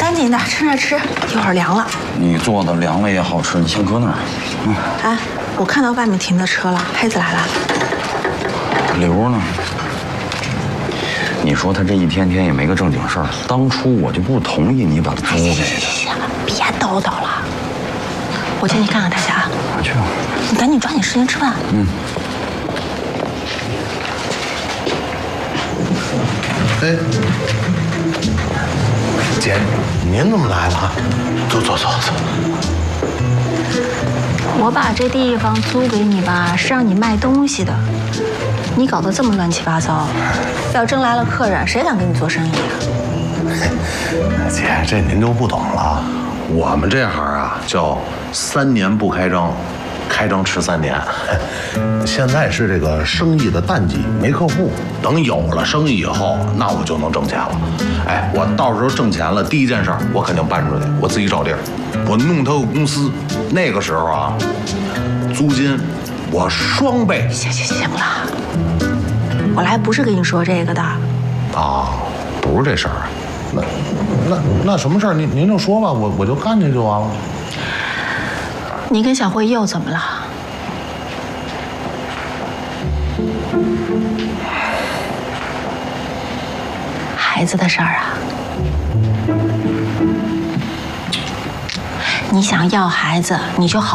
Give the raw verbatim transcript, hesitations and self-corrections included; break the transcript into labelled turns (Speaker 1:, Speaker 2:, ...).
Speaker 1: 赶紧的，趁热吃，一会儿凉了。
Speaker 2: 你做的凉了也好吃，你先搁那儿。嗯。
Speaker 1: 哎，我看到外面停的车了，黑子来了。
Speaker 2: 刘呢？你说他这一天天也没个正经事儿，当初我就不同意你把他租给他。
Speaker 1: 别叨叨了，我进去看看大家啊。
Speaker 2: 去吧。
Speaker 1: 你赶紧抓紧时间吃饭。
Speaker 2: 嗯。
Speaker 3: 哎，姐，您怎么来了？坐坐坐坐。
Speaker 1: 我把这地方租给你吧，是让你卖东西的。你搞得这么乱七八糟，要真来了客人，谁敢跟你做生意啊？
Speaker 3: 姐，这您就不懂了。我们这行啊，叫三年不开张，开张吃三年。现在是这个生意的淡季，没客户。等有了生意以后，那我就能挣钱了。哎，我到时候挣钱了，第一件事我肯定搬出去，我自己找地儿，我弄他个公司。那个时候啊，租金我双倍。
Speaker 1: 行行行了，我来不是跟你说这个的。
Speaker 3: 啊，不是这事儿。那那那什么事儿？您您就说吧，我我就干去就完了。
Speaker 1: 你跟小慧又怎么了？孩子的事儿啊，你想要孩子，你就好。